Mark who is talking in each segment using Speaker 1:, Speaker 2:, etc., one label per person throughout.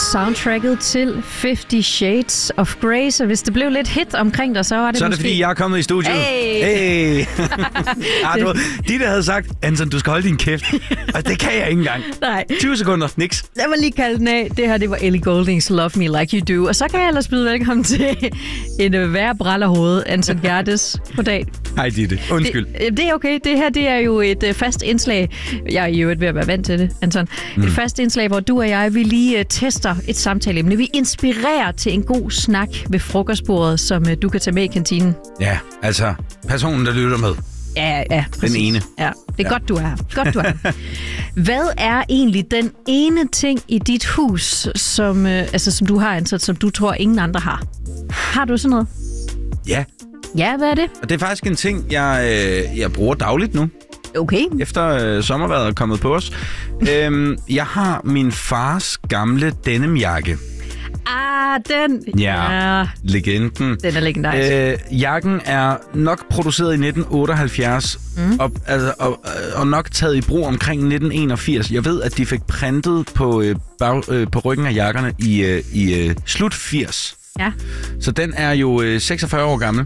Speaker 1: soundtracket til 50 Shades of Grey, så hvis det blev lidt hit omkring dig, så var det
Speaker 2: Så er det
Speaker 1: måske...
Speaker 2: fordi, jeg er kommet i studiet.
Speaker 1: Hey!
Speaker 2: De der havde sagt, Anton, du skal holde din kæft. Og det kan jeg ikke engang.
Speaker 1: Nej.
Speaker 2: 20 sekunder, niks.
Speaker 1: Jeg må lige kalde den af. Det her, det var Ellie Gouldings Love Me Like You Do. Og så kan jeg ellers byde velkommen til en værre brællerhoved, Anton Gerdes. Goddag.
Speaker 2: Hej Ditte. Undskyld.
Speaker 1: Det er okay. Det her, det er jo et fast indslag. Jeg er jo ved at være vant til det, Anton. Et fast indslag, hvor du og jeg, vi lige tester et samtaleemne. Vi inspirerer til en god snak ved frokostbordet, som du kan tage med i kantinen.
Speaker 2: Ja, altså personen, der lytter med.
Speaker 1: Ja, præcis.
Speaker 2: Den ene.
Speaker 1: Ja, det er godt, du er her. Godt, du er her. Hvad er egentlig den ene ting i dit hus, som du har ansat, som du tror, ingen andre har? Har du sådan noget?
Speaker 2: Ja.
Speaker 1: Ja, hvad er det?
Speaker 2: Og det er faktisk en ting, jeg bruger dagligt nu.
Speaker 1: Okay.
Speaker 2: Efter sommervejret er kommet på os. Jeg har min fars gamle denimjakke.
Speaker 1: Den.
Speaker 2: Ja. Legenden.
Speaker 1: Den er legendarisk.
Speaker 2: Jakken er nok produceret i 1978 og nok taget i brug omkring 1981. Jeg ved, at de fik printet på ryggen af jakkerne i slut 80.
Speaker 1: Ja.
Speaker 2: Så den er jo 46 år gammel.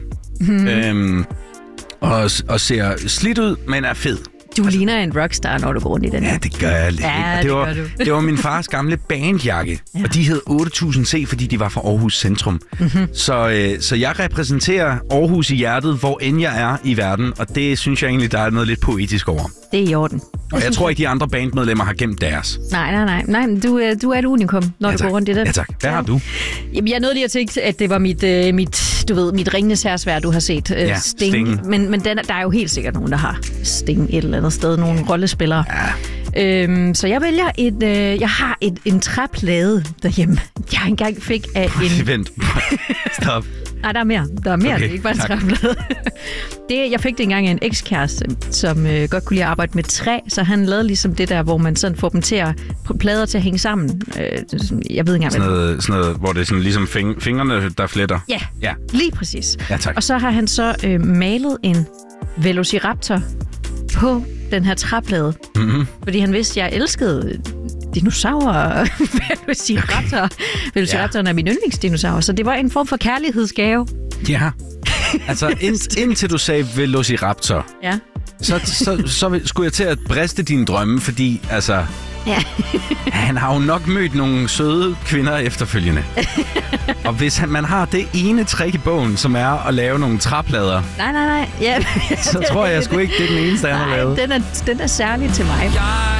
Speaker 2: Og ser slidt ud, men er fed.
Speaker 1: Du ligner en rockstar, når du går rundt i den.
Speaker 2: Ja, det gør jeg lidt.
Speaker 1: Ja,
Speaker 2: det var min fars gamle bandjakke, og de hed 8000C, fordi de var fra Aarhus Centrum. Så jeg repræsenterer Aarhus i hjertet, hvor end jeg er i verden, og det synes jeg egentlig, der er noget lidt poetisk over.
Speaker 1: Det er i orden.
Speaker 2: Og jeg tror ikke, de andre bandmedlemmer har gemt deres.
Speaker 1: Nej, du er et unikum, når du går rundt i den.
Speaker 2: Ja, tak. Hvad har du?
Speaker 1: Jamen, jeg nåede lige at tænke, at det var mit Ringenes Herresværd, du har set. Sting. Men der er jo helt sikkert nogen, der har Sting et eller andet sted. Nogle rollespillere. Ja. Så jeg vælger jeg har en træplade derhjemme. Jeg engang fik af en...
Speaker 2: Vent. Stop.
Speaker 1: Nej, der er mere. Okay, det er ikke bare en træplade. Jeg fik det engang af en ekskæreste, som godt kunne lide at arbejde med træ, så han lavede ligesom det der, hvor man sådan får dem til at plader til at hænge sammen. Jeg ved ikke engang,
Speaker 2: sådan noget, hvor det er sådan ligesom fingrene, der fletter.
Speaker 1: Ja, lige præcis.
Speaker 2: Ja, tak.
Speaker 1: Og så har han så malet en Velociraptor på den her træplade. Fordi han vidste, at jeg elskede dinosaurer og Velociraptor. Velociraptoren er min yndlingsdinosaur, så det var en form for kærlighedsgave.
Speaker 2: Ja, altså indtil du sagde Velociraptor, så skulle jeg til at briste dine drømme, fordi altså...
Speaker 1: Ja.
Speaker 2: Han har jo nok mødt nogle søde kvinder efterfølgende. Og hvis man har det ene trick i bogen, som er at lave nogle træplader...
Speaker 1: Nej. Ja.
Speaker 2: Så tror jeg sgu ikke, det er den eneste, han har lavet.
Speaker 1: Den er særlig til mig.